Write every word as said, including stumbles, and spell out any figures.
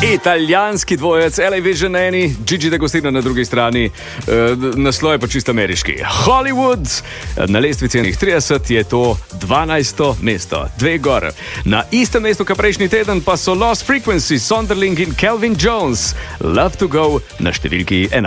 Italijanski dvojec, L A Vision na eni, Gigi D'Agostino na drugi strani, naslov je pa čisto ameriški. Hollywood, na lestvici enih trideset je to dvanajsto mesto, dve gor. Na istem mestu, kot prejšnji teden, pa so Lost Frequency, Sonderling in Calvin Jones. Love to go na številki enajst.